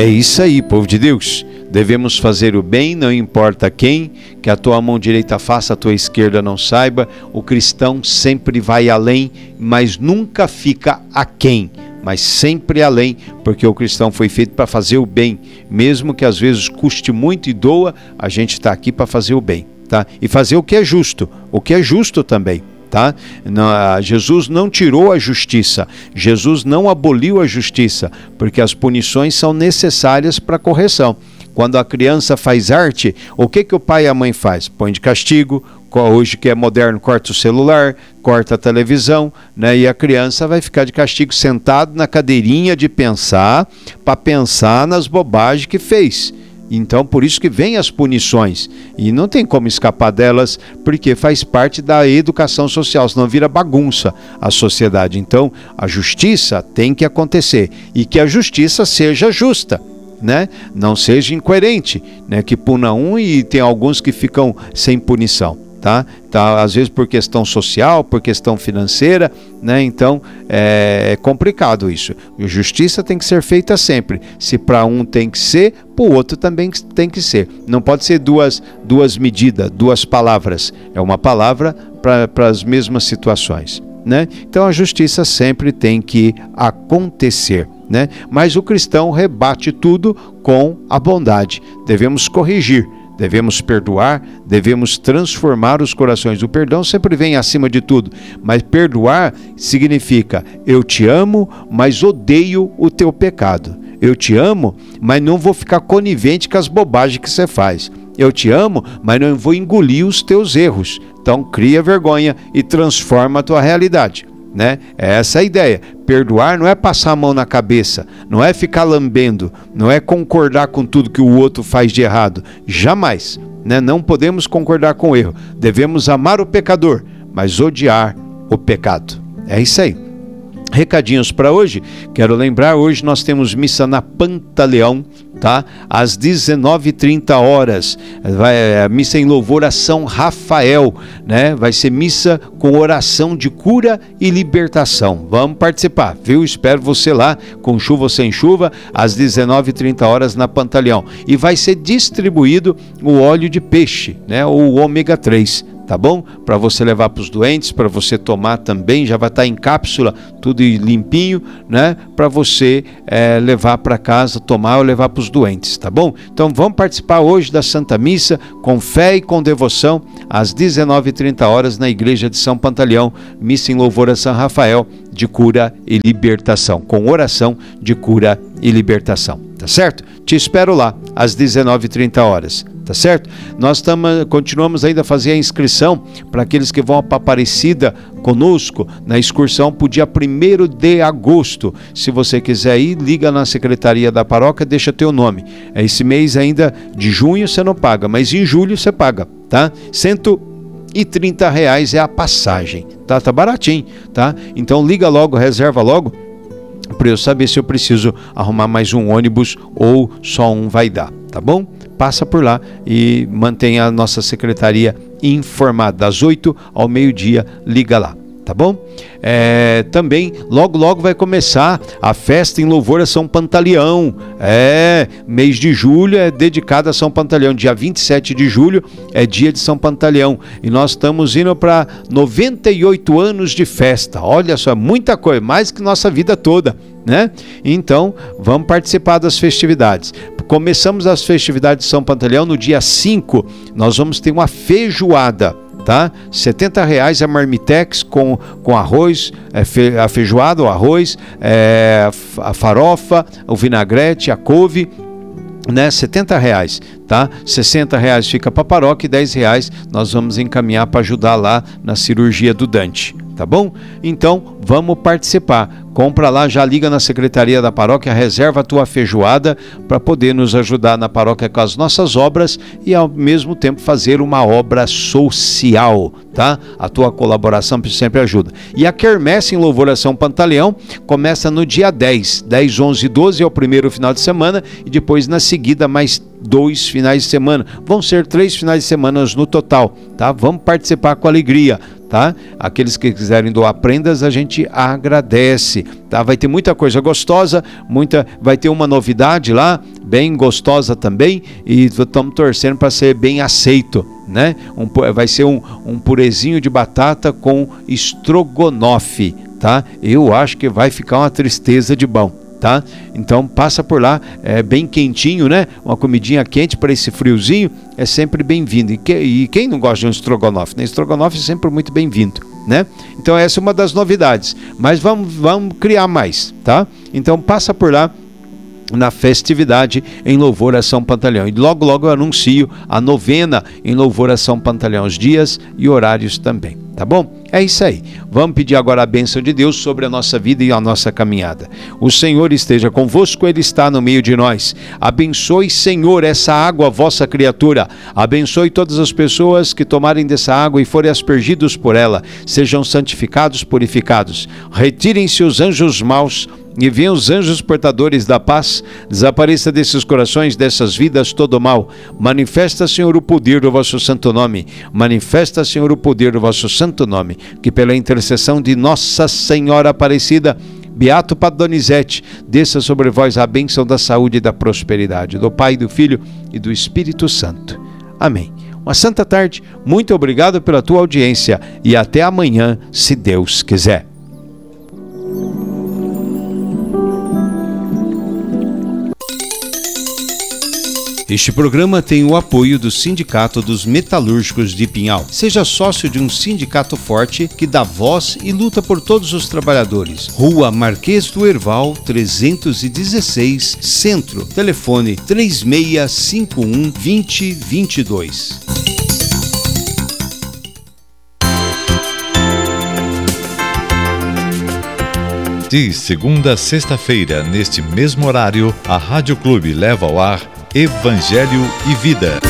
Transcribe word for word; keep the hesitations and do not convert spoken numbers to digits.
É isso aí, povo de Deus. Devemos fazer o bem, não importa quem, que a tua mão direita faça, a tua esquerda não saiba. O cristão sempre vai além, mas nunca fica aquém, mas sempre além, porque o cristão foi feito para fazer o bem, mesmo que às vezes custe muito e doa, a gente está aqui para fazer o bem, tá? E fazer o que é justo, o que é justo também. Tá? Jesus não tirou a justiça, Jesus não aboliu a justiça, porque as punições são necessárias para a correção. Quando a criança faz arte, o que, que o pai e a mãe faz? Põe de castigo, hoje que é moderno, corta o celular, corta a televisão, né? E a criança vai ficar de castigo sentado na cadeirinha de pensar, para pensar nas bobagens que fez. Então, por isso que vem as punições, e não tem como escapar delas, porque faz parte da educação social, senão vira bagunça a sociedade. Então, a justiça tem que acontecer, e que a justiça seja justa, né? Não seja incoerente, né? Que puna um e tem alguns que ficam sem punição. Tá? Tá, às vezes por questão social, por questão financeira, né? Então é, é complicado isso. A justiça tem que ser feita sempre. Se para um tem que ser, para o outro também tem que ser. Não pode ser duas, duas medidas, duas palavras. É uma palavra para as mesmas situações, né? Então a justiça sempre tem que acontecer, né? Mas o cristão rebate tudo com a bondade. Devemos corrigir, devemos perdoar, devemos transformar os corações. O perdão sempre vem acima de tudo, mas perdoar significa: eu te amo, mas odeio o teu pecado. Eu te amo, mas não vou ficar conivente com as bobagens que você faz. Eu te amo, mas não vou engolir os teus erros. Então cria vergonha e transforma a tua realidade, né? É essa a ideia. Perdoar não é passar a mão na cabeça, não é ficar lambendo, não é concordar com tudo que o outro faz de errado. Jamais, né? Não podemos concordar com o erro. Devemos amar o pecador, mas odiar o pecado. É isso aí. Recadinhos para hoje. Quero lembrar, hoje nós temos missa na Pantaleão, tá? Às dezenove e trinta horas. Vai, a missa em louvor a São Rafael, né? Vai ser missa com oração de cura e libertação. Vamos participar, viu? Espero você lá, com chuva ou sem chuva, às dezenove e trinta horas na Pantaleão. E vai ser distribuído o óleo de peixe, né? O ômega três. Tá bom? Para você levar para os doentes, para você tomar também, já vai estar em cápsula, tudo limpinho, né? Para você é, levar para casa, tomar ou levar para os doentes, tá bom? Então vamos participar hoje da Santa Missa, com fé e com devoção, às dezenove e trinta horas na Igreja de São Pantaleão, missa em louvor a São Rafael, de cura e libertação, com oração de cura e libertação, tá certo? Te espero lá, às dezenove e trinta horas. Tá certo? Nós tamo, continuamos ainda a fazer a inscrição para aqueles que vão para Aparecida conosco na excursão para o dia primeiro de agosto. Se você quiser ir, liga na secretaria da paróquia, deixa teu nome. Esse mês ainda de junho você não paga, mas em julho você paga, tá? Cento e trinta reais é a passagem, tá? Tá baratinho, tá? Então liga logo, reserva logo, para eu saber se eu preciso arrumar mais um ônibus ou só um vai dar, tá bom? Passa por lá e mantenha a nossa secretaria informada. Das oito ao meio-dia, liga lá, tá bom? É, também, logo, logo vai começar a festa em louvor a São Pantaleão. É, mês de julho é dedicado a São Pantaleão. Dia vinte e sete de julho é dia de São Pantaleão. E nós estamos indo para noventa e oito anos de festa. Olha só, muita coisa, mais que nossa vida toda, né? Então, vamos participar das festividades. Começamos as festividades de São Pantaleão no dia cinco. Nós vamos ter uma feijoada, tá? setenta reais a marmitex com, com arroz, é, fe, a feijoada, o arroz, é, a farofa, o vinagrete, a couve, né? setenta reais, tá? sessenta reais fica para a paróquia e dez reais nós vamos encaminhar para ajudar lá na cirurgia do Dante, tá bom? Então, vamos participar. Compra lá, já liga na secretaria da paróquia, reserva a tua feijoada para poder nos ajudar na paróquia com as nossas obras e ao mesmo tempo fazer uma obra social, tá? A tua colaboração sempre ajuda. E a quermesse em louvor a São Pantaleão começa no dia dez, dez, onze e doze é o primeiro final de semana e depois na seguida mais dois finais de semana. Vão ser três finais de semana no total, tá? Vamos participar com alegria. tá? Aqueles que quiserem doar prendas, a gente agradece, tá? Vai ter muita coisa gostosa, muita, vai ter uma novidade lá, bem gostosa também, e estamos torcendo para ser bem aceito, né? Um, vai ser um, um purezinho de batata com estrogonofe, tá? Eu acho que vai ficar uma tristeza de bom, tá? Então passa por lá, é bem quentinho, né? Uma comidinha quente para esse friozinho é sempre bem-vindo. E, que, e quem não gosta de um estrogonofe, né? Estrogonofe é sempre muito bem-vindo, né? Então essa é uma das novidades, mas vamos, vamos criar mais, tá? Então passa por lá na festividade em louvor a São Pantaleão, e logo logo eu anuncio a novena em louvor a São Pantaleão, os dias e horários também, tá bom? É isso aí, vamos pedir agora a bênção de Deus sobre a nossa vida e a nossa caminhada. O Senhor esteja convosco, Ele está no meio de nós. Abençoe, Senhor, essa água, vossa criatura. Abençoe todas as pessoas que tomarem dessa água e forem aspergidos por ela, sejam santificados, purificados. Retirem-se os anjos maus e venham os anjos portadores da paz. Desapareça desses corações, dessas vidas, todo o mal. Manifesta, Senhor, o poder do vosso santo nome. Manifesta, Senhor, o poder do vosso santo nome. Que pela intercessão de Nossa Senhora Aparecida, Beato Padre Donizete, desça sobre vós a bênção da saúde e da prosperidade, do Pai, do Filho e do Espírito Santo. Amém. Uma santa tarde, muito obrigado pela tua audiência e até amanhã, se Deus quiser. Este programa tem o apoio do Sindicato dos Metalúrgicos de Pinhal. Seja sócio de um sindicato forte que dá voz e luta por todos os trabalhadores. Rua Marquês do Herval, trezentos e dezesseis, Centro. Telefone três seis cinco um, dois zero dois dois. De segunda a sexta-feira, neste mesmo horário, a Rádio Clube leva ao ar Evangelho e Vida.